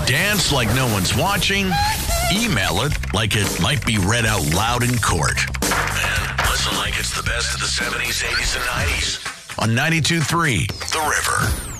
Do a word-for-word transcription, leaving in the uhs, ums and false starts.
Dance like no one's watching. Email it like it might be read out loud in court. And listen like it's the best of the seventies, eighties, and nineties on ninety-two point three The River.